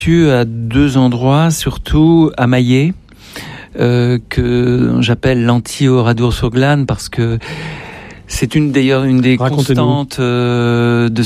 À 2 endroits, surtout à Maillé, que j'appelle l'anti-Oradour-sur-Glane parce que c'est une des constantes de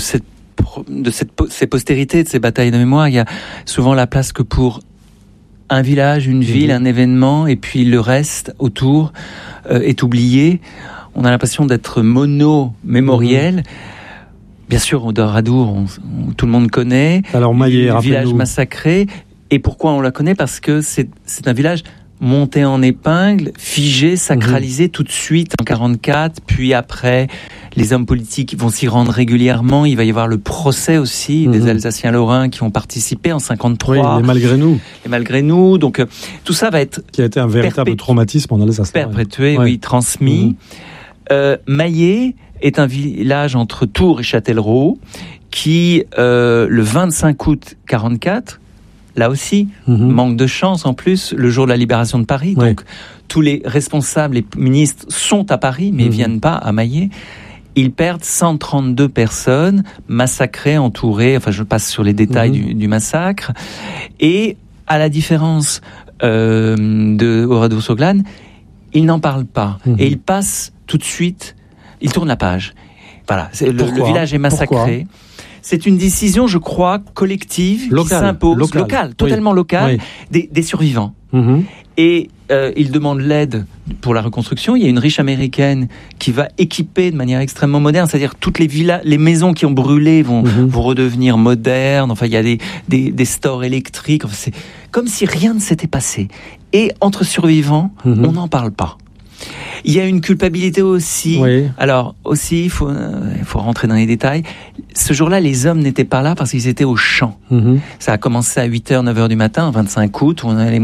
ces postérités, de ces batailles de mémoire. Il y a souvent la place que pour un village, une ville, un événement, et puis le reste autour est oublié. On a l'impression d'être mono-mémoriel. Bien sûr, Oradour, tout le monde connaît. Alors Maillé, rappelez-nous. Village massacré. Et pourquoi on la connaît ? Parce que c'est un village monté en épingle, figé, sacralisé tout de suite en 1944. Puis après, les hommes politiques vont s'y rendre régulièrement. Il va y avoir le procès aussi des Alsaciens-Lorrains qui ont participé en 1953. Oui, les malgré nous. Donc tout ça va être... Qui a été un véritable traumatisme en Alsace. Perpétué, oui, transmis. Maillé est un village entre Tours et Châtellerault qui, le 25 août 1944, là aussi, manque de chance en plus, le jour de la libération de Paris. Donc, tous les responsables et ministres sont à Paris, mais ne viennent pas à Maillé. Ils perdent 132 personnes massacrées, entourées. Enfin, je passe sur les détails du massacre. Et à la différence de Oradour-sur-Glane, ils n'en parlent pas. Et ils passent tout de suite... Il tourne la page. Voilà, le village est massacré. Pourquoi ? C'est une décision, je crois, collective, qui s'impose, locale, totalement locale, des survivants. Et ils demandent l'aide pour la reconstruction. Il y a une riche américaine qui va équiper de manière extrêmement moderne, c'est-à-dire toutes les maisons qui ont brûlé vont redevenir modernes. Enfin, il y a des stores électriques. Enfin, c'est comme si rien ne s'était passé. Et entre survivants, on n'en parle pas. Il y a une culpabilité aussi. Alors aussi, il faut rentrer dans les détails. Ce jour-là, les hommes n'étaient pas là parce qu'ils étaient au champ. Ça a commencé à 8h, 9h du matin, 25 août. Où on a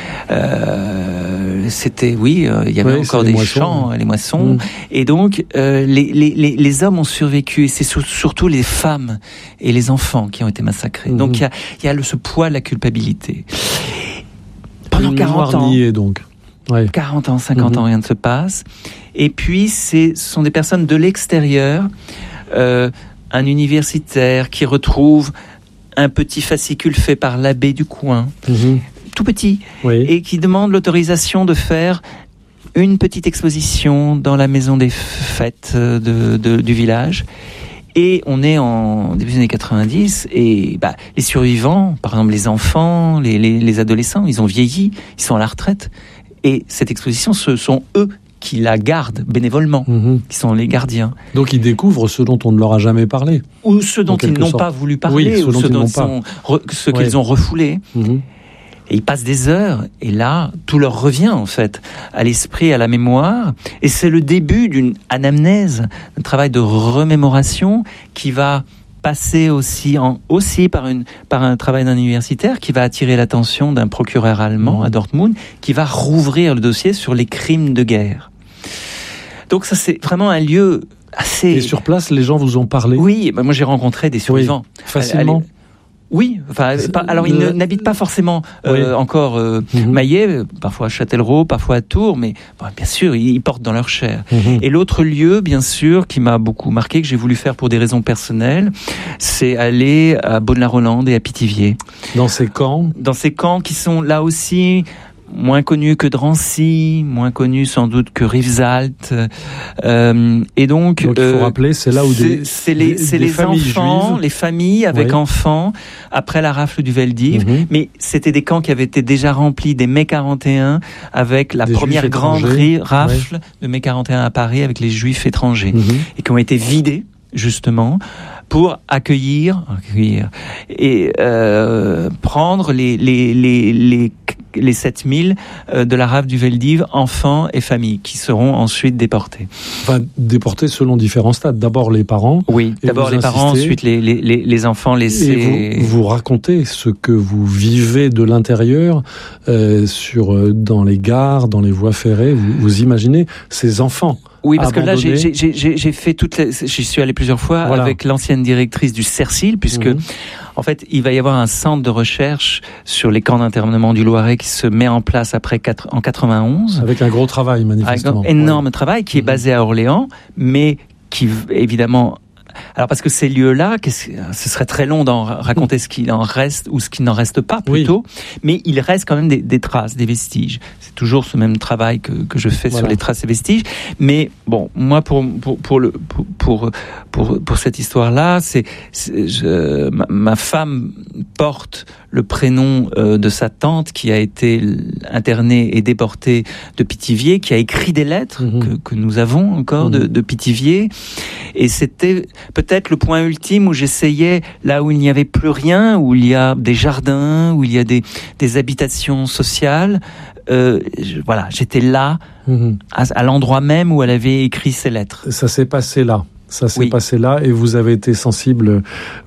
c'était, il y avait encore des champs, les moissons. Et donc, les hommes ont survécu. Et c'est surtout les femmes et les enfants qui ont été massacrés. Donc, il y a ce poids de la culpabilité. Pendant 40 ans. Niée, donc. 40 ans, 50 ans, rien ne se passe. Et puis, ce sont des personnes de l'extérieur, un universitaire qui retrouve un petit fascicule fait par l'abbé du coin, tout petit, et qui demande l'autorisation de faire une petite exposition dans la maison des fêtes du village. Et on est en début des années 90, et les survivants, par exemple les enfants, les adolescents, ils ont vieilli, ils sont à la retraite. Et cette exposition, ce sont eux qui la gardent bénévolement, qui sont les gardiens. Donc ils découvrent ce dont on ne leur a jamais parlé. Ou ceux dont ils n'ont pas voulu parler, ou ceux qu'ils ont refoulés. Et ils passent des heures, et là, tout leur revient en fait, à l'esprit, à la mémoire. Et c'est le début d'une anamnèse, un travail de remémoration qui va passer aussi par un travail d'un universitaire qui va attirer l'attention d'un procureur allemand à Dortmund, qui va rouvrir le dossier sur les crimes de guerre. Donc ça, c'est vraiment un lieu assez... Et sur place, les gens vous ont parlé ? Oui, moi j'ai rencontré des survivants. Facilement ? Oui, alors ils n'habitent pas forcément encore Maillé, parfois à Châtellerault, parfois à Tours, mais bien sûr, ils portent dans leur chair. Et l'autre lieu, bien sûr, qui m'a beaucoup marqué, que j'ai voulu faire pour des raisons personnelles, c'est aller à Beaune-la-Rolande et à Pithiviers. Dans ces camps qui sont là aussi... moins connu que Drancy, moins connu sans doute que Rivesaltes, et donc il faut rappeler, c'est là où c'est les enfants, juives. Les familles avec enfants après la rafle du Veldiv, mais c'était des camps qui avaient été déjà remplis dès mai 41 avec la première grande rafle de mai 41 à Paris avec les Juifs étrangers et qui ont été vidés justement pour accueillir et prendre les 7000 de la rafle du Veldiv, enfants et familles, qui seront ensuite déportés. Enfin, déportés selon différents stades. D'abord les parents. Oui, d'abord les parents, ensuite les enfants laissés. Et vous racontez ce que vous vivez de l'intérieur, dans les gares, dans les voies ferrées. Vous imaginez ces enfants. Oui, parce que là, j'ai fait j'y suis allé plusieurs fois avec l'ancienne directrice du CERCIL, puisque, en fait, il va y avoir un centre de recherche sur les camps d'internement du Loiret qui se met en place en 91. Avec un gros travail, manifestement. Avec un énorme travail qui est basé à Orléans, mais qui, évidemment, Alors parce que ces lieux-là, ce serait très long d'en raconter ce qu'il en reste ou ce qu'il n'en reste pas plutôt, mais il reste quand même des traces, des vestiges. C'est toujours ce même travail que je fais sur les traces et vestiges. Mais bon, moi pour cette histoire-là, ma femme porte le prénom de sa tante qui a été internée et déportée de Pithiviers, qui a écrit des lettres que nous avons encore de Pithiviers. Et c'était peut-être le point ultime où j'essayais, là où il n'y avait plus rien, où il y a des jardins, où il y a des habitations sociales. J'étais là, à l'endroit même où elle avait écrit ses lettres. Ça s'est passé là. Ça s'est passé là et vous avez été sensible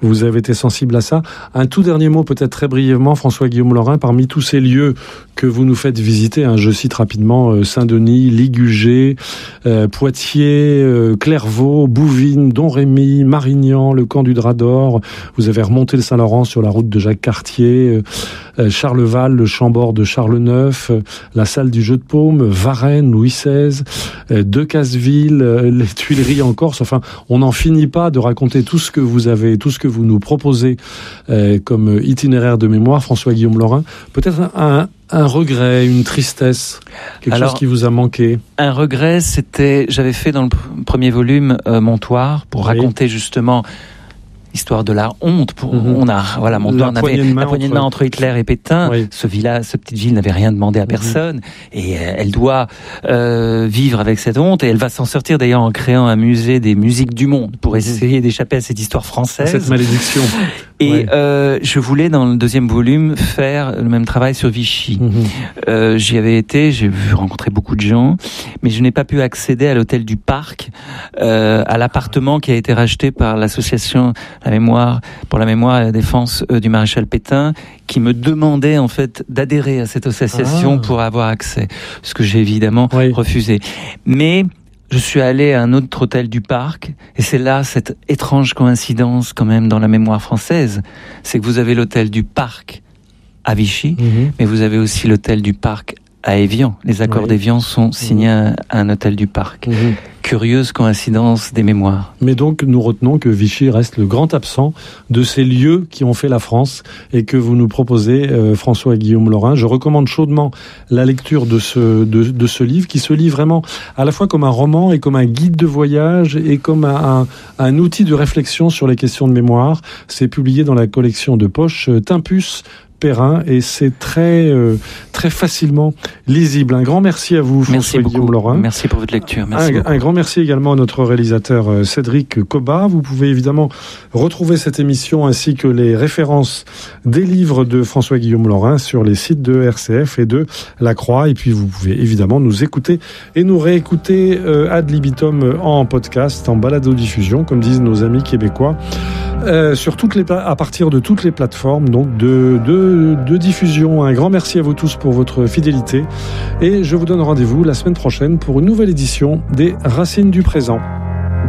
à ça. Un tout dernier mot, peut-être très brièvement, François-Guillaume Laurin, parmi tous ces lieux que vous nous faites visiter, je cite rapidement Saint-Denis, Ligugé, Poitiers, Clairvaux, Bouvines, Domrémy, Marignan, le camp du Drap d'Or. Vous avez remonté le Saint-Laurent sur la route de Jacques Cartier, Charleval, le Chambord de Charles IX, la salle du Jeu de Paume, Varennes, Louis XVI, Decazeville, les Tuileries en Corse. Enfin, on n'en finit pas de raconter tout ce que vous nous proposez comme itinéraire de mémoire, François-Guillaume Laurin. Peut-être un regret, une tristesse, quelque chose qui vous a manqué. Un regret, j'avais fait dans le premier volume Montoire pour raconter justement l'histoire de la honte. Montoire, on avait la poignée de main entre Hitler et Pétain. Oui. Cette petite ville n'avait rien demandé à personne et elle doit vivre avec cette honte et elle va s'en sortir d'ailleurs en créant un musée des musiques du monde pour essayer d'échapper à cette histoire française. Cette malédiction. Et je voulais dans le deuxième volume faire le même travail sur Vichy. J'y avais été, j'ai rencontré beaucoup de gens, mais je n'ai pas pu accéder à l'hôtel du Parc, à l'appartement qui a été racheté par l'association pour la mémoire et la défense du maréchal Pétain, qui me demandait en fait d'adhérer à cette association pour avoir accès, ce que j'ai évidemment refusé. Mais je suis allé à un autre hôtel du Parc, et c'est là cette étrange coïncidence quand même dans la mémoire française, c'est que vous avez l'hôtel du Parc à Vichy, mais vous avez aussi l'hôtel du Parc à Évian. Les accords d'Évian sont signés à un hôtel du Parc. Curieuse coïncidence des mémoires. Mais donc, nous retenons que Vichy reste le grand absent de ces lieux qui ont fait la France et que vous nous proposez, François-Guillaume Laurin. Je recommande chaudement la lecture de ce livre qui se lit vraiment à la fois comme un roman et comme un guide de voyage et comme un outil de réflexion sur les questions de mémoire. C'est publié dans la collection de poche Tempus Perrin et c'est très facilement lisible. Un grand merci à vous, François-Guillaume Laurin. Merci pour votre lecture. Merci un grand merci également à notre réalisateur Cédric Cobat. Vous pouvez évidemment retrouver cette émission ainsi que les références des livres de François-Guillaume Laurin sur les sites de RCF et de La Croix. Et puis vous pouvez évidemment nous écouter et nous réécouter ad libitum en podcast, en balado-diffusion, comme disent nos amis québécois, à partir de toutes les plateformes donc de diffusion. Un grand merci à vous tous pour votre fidélité et je vous donne rendez-vous la semaine prochaine pour une nouvelle édition des Racines du présent.